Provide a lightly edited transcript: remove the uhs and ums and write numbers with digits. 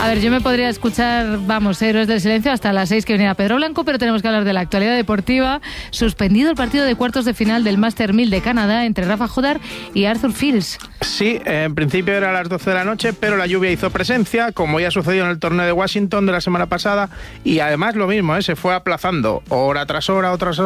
ver, yo me podría escuchar, Héroes del Silencio hasta las 6 que venía Pedro Blanco, pero tenemos que hablar de la actualidad deportiva. Suspendido el partido de cuartos de final del Master 1000 de Canadá entre Rafa Jodar y Arthur Fils. Sí, en principio era a las 12 de la noche, pero la lluvia hizo presencia, como ya sucedió en el torneo de Washington de la semana pasada, y además lo mismo, se fue aplazando hora tras hora,